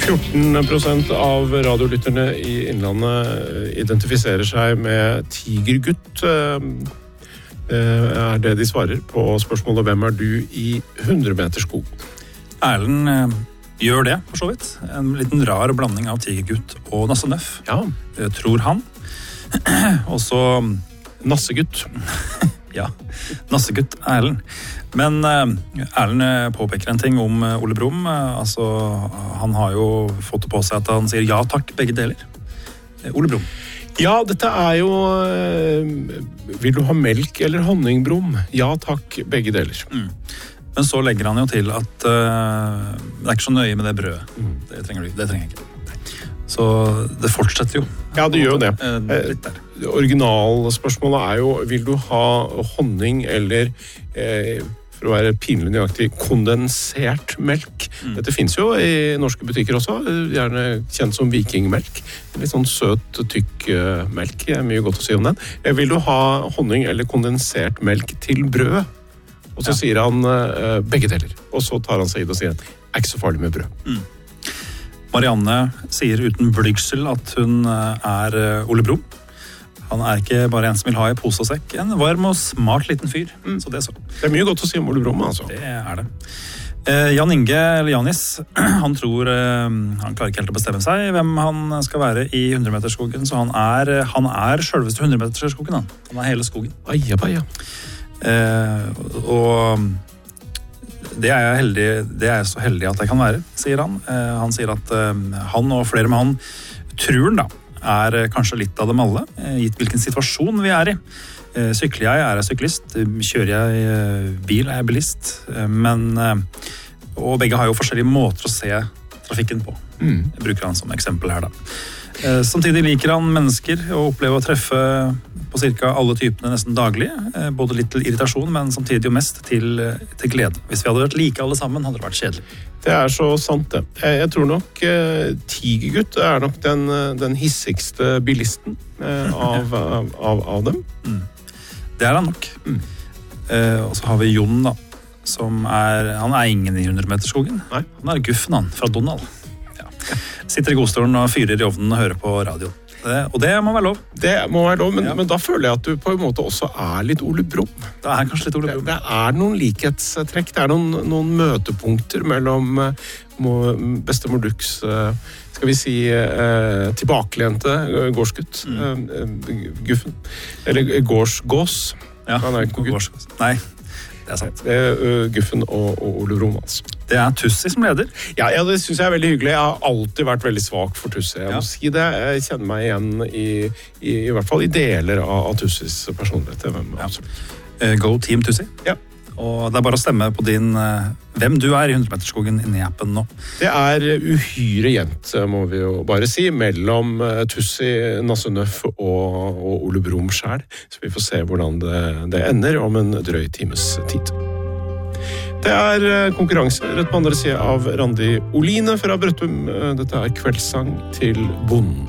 14% av radiolytterne i Innlandet identifiserer seg med tigergutt. Er det de svarer på spørsmålet hvem er du i 100 meters skog? Erlend gjør det, for så vidt. En liten rar blanding av tigergutt og nassenøff. Ja. Tror han. Og så... Nassegutt. Ja, nassegutt Erlend. Men Erlend påpeker en ting om Ole Brumm. Altså, han har jo fått det på seg at han sier ja takk, begge deler. Ole Brumm. Ja, dette er jo... Vil du ha melk eller honningbrum? Ja takk, begge deler. Men så legger han jo til at det er ikke så nøye med det brødet. Det trenger jeg ikke. Så det fortsetter jo. Ja, det gjør jo det. Litt der. Originalspørsmålet er jo, vil du ha honning eller, for å være pinlig nøyaktig, kondensert melk? Dette finnes jo i norske butikker også, gjerne kjent som vikingmelk. Litt sånn søt, tykk melk, mye godt å si om den. Vil du ha honning eller kondensert melk til brød? Og så sier han begge deler. Og så tar han seg i det og sier, er ikke så farlig med brød. Marianne sier uten blygsel at hun er Ole Brumm. Han er ikke bare en som vil ha i pose og sekk, en varm og smart liten fyr. Så det er så. Det er mye godt å si om Ole Brumm, altså. Det er det. Jan Inge, eller Janis, han tror han klarer ikke helt å bestemme seg hvem han skal være i 100-meterskogen, så han er selveste 100-meterskogen. Han er hele skogen. Aja. Og det er jeg så heldig at jeg kan være, sier han. Han sier at han og flere med han tror han da er kanskje litt av dem alle, gitt hvilken situasjon vi er i. Sykler jeg, er jeg syklist. Kjører jeg bil, er jeg bilist. Og begge har jo forskjellige måter å se trafikken på. Jeg bruker han som eksempel her da. Samtidig liker han mennesker og opplever å treffe på cirka alle typene nesten daglig. Både litt til irritasjon, men samtidig jo mest til glede. Hvis vi hadde vært like alle sammen, hadde det vært kjedelig. Det er så sant det. Jeg tror nok tigergutt er nok den hissigste bilisten av dem. Det er han nok. Og så har vi Jon da, som han er ingen i 100-meterskogen. Nei. Han er Guffen han, fra Donald. Sitter i godstolen og fyrer i ovnen og hører på radio. Og det må være lov. Det må være lov, men da føler jeg at du på en måte også er litt Ole Brumm. Det er kanskje litt Ole Brumm. Det er noen likhetstrekk, det er noen møtepunkter mellom bestemor Dux, skal vi si, tilbakelente gårdsgutt, Guffen, eller gås. Ja, han er ikke gås. Nei. Det er sant. Det er Guffen og Ole Brumm, altså. Det er Tussi som leder. Ja, det synes jeg er veldig hyggelig. Jeg har alltid vært veldig svak for Tussi. Jeg må si det. Jeg kjenner meg igjen i hvert fall i deler av Tussis personlighet. Go Team Tussi. Ja. Og det er bare å stemme på hvem du er i 100-meterskogen i appen nå. Det er uhyre jevnt, må vi jo bare si, mellom Tussi, Nassenøff og Ole Brumm selv. Så vi får se hvordan det ender om en drøy times tid. Det er konkurranse rett på andre siden av Randi Oline fra Brøttum. Dette er kveldssang til bonden.